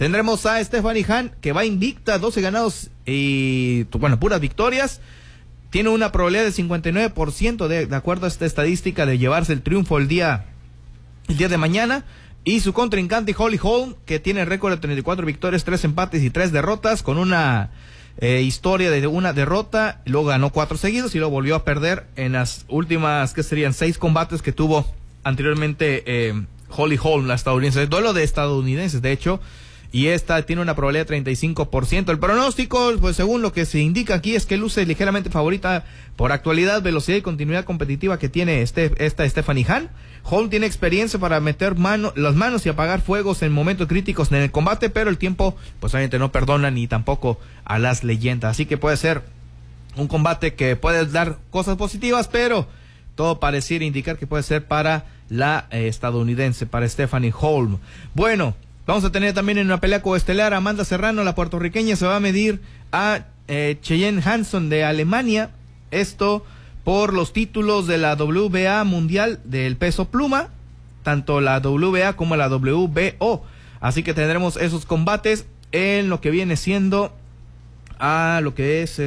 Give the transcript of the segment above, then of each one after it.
Tendremos a Stephanie Han, que va invicta, 12 ganados y, bueno, puras victorias. Tiene una probabilidad de 59% de acuerdo a esta estadística de llevarse el triunfo el día de mañana. Y su contrincante Holly Holm, que tiene récord de 34 victorias, 3 empates y 3 derrotas, con una historia de una derrota. Luego ganó 4 seguidos y luego volvió a perder en las últimas, que serían 6 combates que tuvo anteriormente Holly Holm, la estadounidense. Duelo de estadounidenses, de hecho. Y esta tiene una probabilidad de 35%. El pronóstico, pues según lo que se indica aquí, es que luce ligeramente favorita por actualidad, velocidad y continuidad competitiva que tiene esta Stephanie Han. Holm tiene experiencia para meter las manos y apagar fuegos en momentos críticos en el combate, pero el tiempo, pues obviamente no perdona ni tampoco a las leyendas. Así que puede ser un combate que puede dar cosas positivas, pero todo pareciera indicar que puede ser para la estadounidense, para Stephanie Holm. Bueno, vamos a tener también en una pelea coestelar a Amanda Serrano, la puertorriqueña, se va a medir a Cheyenne Hanson de Alemania. Esto por los títulos de la WBA mundial del peso pluma, tanto la WBA como la WBO. Así que tendremos esos combates en lo que viene siendo a lo que es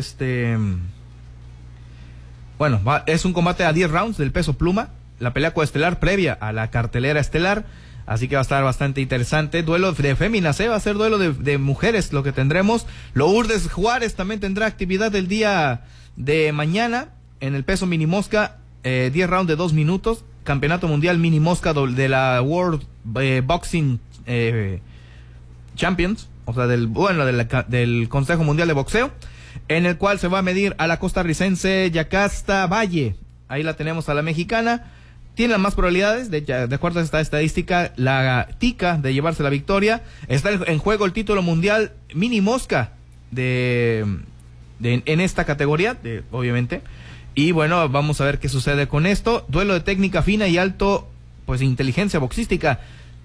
bueno, es un combate a 10 rounds del peso pluma, la pelea coestelar previa a la cartelera estelar. Así que va a estar bastante interesante. Duelo de féminas, va a ser duelo de mujeres lo que tendremos. Lourdes Juárez también tendrá actividad el día de mañana en el peso mini mosca, 10 rounds de 2 minutos. Campeonato mundial mini mosca de la World Boxing Champions, o sea, del Consejo Mundial de Boxeo, en el cual se va a medir a la costarricense Yacasta Valle. Ahí la tenemos a la mexicana. Tiene las más probabilidades, de acuerdo a esta estadística, la tica de llevarse la victoria. Está en juego el título mundial mini mosca en esta categoría, obviamente. Y bueno, vamos a ver qué sucede con esto. Duelo de técnica fina y alto, pues inteligencia boxística.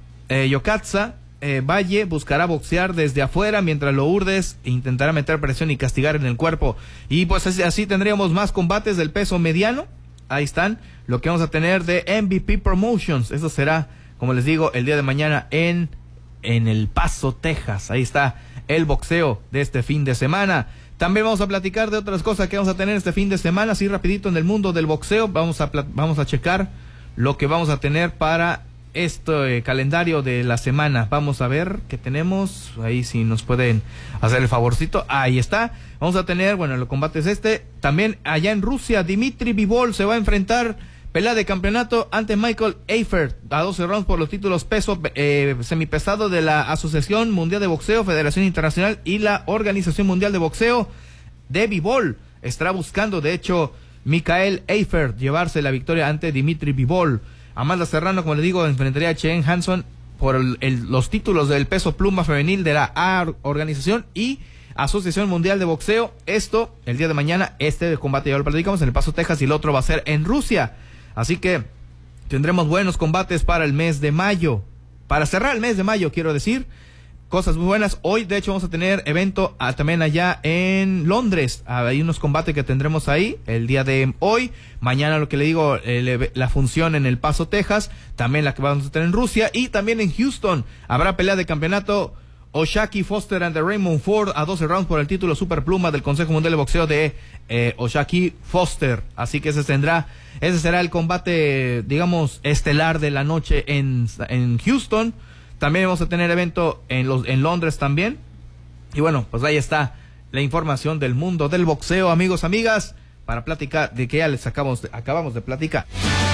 Yocasta Valle buscará boxear desde afuera, mientras Lourdes intentará meter presión y castigar en el cuerpo. Y pues así tendríamos más combates del peso mediano. Ahí están, lo que vamos a tener de MVP Promotions. Eso será, como les digo, el día de mañana en El Paso, Texas. Ahí está el boxeo de este fin de semana. También vamos a platicar de otras cosas que vamos a tener este fin de semana, así rapidito en el mundo del boxeo. Vamos a checar lo que vamos a tener para este calendario de la semana. Vamos a ver qué tenemos. Ahí si nos pueden hacer el favorcito. Ahí está. Vamos a tener, bueno, el combate es también allá en Rusia, Dimitri Bivol se va a enfrentar, pelea de campeonato ante Michael Eifert, a 12 rounds por los títulos peso semipesado de la Asociación Mundial de Boxeo, Federación Internacional y la Organización Mundial de Boxeo. De Bivol estará buscando, de hecho, Michael Eifert llevarse la victoria ante Dimitri Bivol. Amanda Serrano, como les digo, enfrentaría a Cheyenne Hanson por los títulos del peso pluma femenil de la Organización y Asociación Mundial de Boxeo. Esto, el día de mañana, combate ya lo platicamos en El Paso, Texas, y el otro va a ser en Rusia. Así que tendremos buenos combates para el mes de mayo. Para cerrar el mes de mayo, quiero decir, cosas muy buenas. Hoy, de hecho, vamos a tener evento también allá en Londres. Hay unos combates que tendremos ahí el día de hoy. Mañana, lo que le digo, la función en El Paso, Texas. También la que vamos a tener en Rusia. Y también en Houston habrá pelea de campeonato. Oshaki Foster ante Raymond Ford a 12 rounds por el título superpluma del Consejo Mundial de Boxeo de Oshaki Foster. Así que ese será el combate, digamos, estelar de la noche en Houston. También vamos a tener evento en Londres también. Y bueno, pues ahí está la información del mundo del boxeo, amigos, amigas, para platicar de que ya les acabamos de platicar.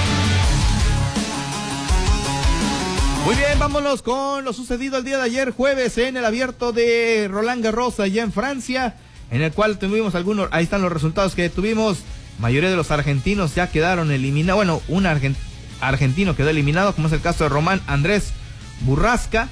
Muy bien, vámonos con lo sucedido el día de ayer jueves en el abierto de Roland Garros allá en Francia, en el cual tuvimos ahí están los resultados que tuvimos. Mayoría de los argentinos ya quedaron eliminados. Bueno, un argentino quedó eliminado, como es el caso de Román Andrés Burrachaga,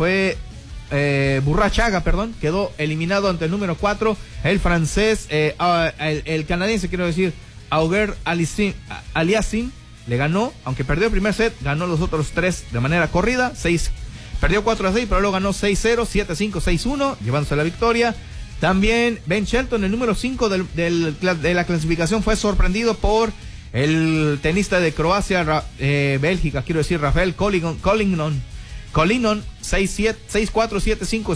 quedó eliminado ante el número 4, el francés, el canadiense, quiero decir, Auger Aliassime, le ganó, aunque perdió el primer set, ganó los otros 3 de manera corrida, perdió 4-6, pero luego ganó 6-0, 7-5, 6-1, llevándose la victoria. También Ben Shelton, el número 5 de la clasificación, fue sorprendido por el tenista de Croacia, Bélgica, quiero decir, Rafael Collinon, 6-4, 7-5,